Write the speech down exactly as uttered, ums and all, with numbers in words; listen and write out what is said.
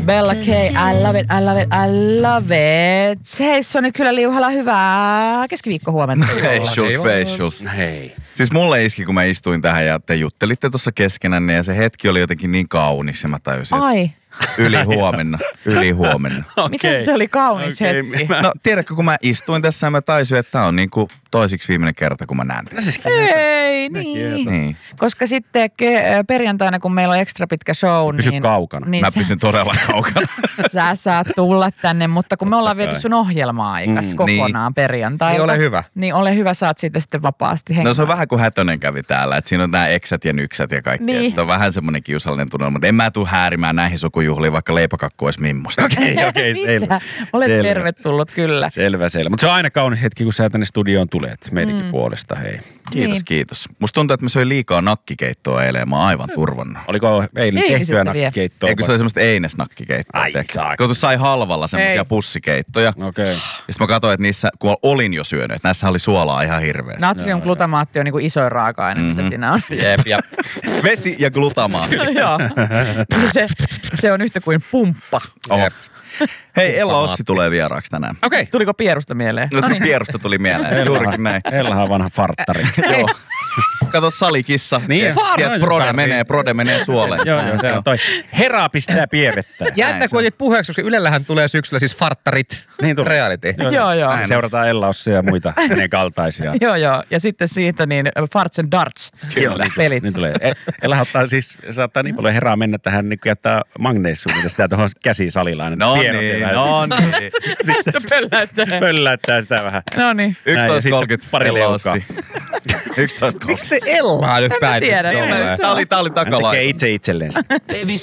Bella K, I love it, I love it, I love it. Hei Soni, kyllä liuhalla hyvää keskiviikko huomenta. Facials, facials. Hei. Siis mulle iski, kun mä istuin tähän ja te juttelitte tuossa keskenänne ja se hetki oli jotenkin niin kaunis ja mä tajusin, Ai. yli huomenna, yli huomenna. Okay. Miten se oli kaunis okay. hetki? No tiedätkö, kun mä istuin tässä ja mä taisin, että tää on niinku toisiksi viimeinen kerta, kun mä näen tätä. Ei, niin. niin. Koska sitten ke- perjantaina, kun meillä on ekstra pitkä show, Pysy niin... kaukana. Niin mä sä, pysyn todella kaukana. Sä saat tulla tänne, mutta kun me ollaan viety sun ohjelma-aikas mm, kokonaan niin. perjantaina. Niin ole hyvä. Niin ole hyvä, saat siitä sitten vapaasti hengää. No se on vähän kuin Hätönen kävi täällä, että siinä on nämä eksät ja nyksät ja kaikki. Niin. Ja on vähän semmoinen kiusallinen tunnelma, mutta en mä tuu häärimään näihin sukujuhliin, vaikka leipakakku olisi mimmosta. Okei, okei, okay, selvä. Olet selvä. tervetullut, kyllä. Selvä, selvä. Mutta se on aina kaunis hetki, kun sä tänne studioon tulet meidänkin mm. puolesta, hei. Kiitos, niin. kiitos. Musta tuntuu, että mä söin liikaa nakkikeittoa eilen, mä oon aivan turvonnut. Oliko eilen tehtyä nakkikeittoa? Eikö se oli semmoista Eines-nakkikeittoa? Ai saak. Kun sai halvalla semmoisia pussikeittoja. Okei. Okay. Ja sit mä katsoin, että niissä, kun olin jo syönyt, että näissä oli suolaa ihan hirveästi. Natriumglutamaatti on niinku isoin raaka-aine, mm-hmm. mitä siinä on. Jep, ja vesi ja glutamaatti. Joo. se, se on yhtä kuin pumppa. Oh. Hei, Ella Ossi tulee vieraaksi tänään. Okei. Okay. Tuliko Pierusta mieleen? No niin. Pierusta tuli mieleen. Juurikin näin. Ellahan on vanha farttari. Joo. Kato salikissa. Niin. Tiedät, Prode menee, Prode menee suoleen. Joo, joo, se on toi. Hera pistää pievettä. Jännä, kun otit puheeksi, koska Ylellähän tulee syksyllä siis farttarit. Niin tulee. Reality. Joo, joo. joo. Seurataan Ella Ossia ja muita hänen kaltaisia. Joo, joo. Ja sitten siitä niin Farts and Darts. Kyllä. Pelit. Niin tulee. Ella ottaa siis, saattaa niin paljon Heraa mennä tähän, niin kuin jättää magneessuumista sitä tuohon käsiin salillaan. No niin, no niin. Sitten se pölläyttää. Pölläyttää sitä vähän. No niin. yksitoista kolmekymmentä pari leukaa. yksitoista kolmekymmentä. Miksi te Ellaa nyt päin? En mä tiedä. Tää oli, tää oli takalainen. Hän tekee itse itselleensä.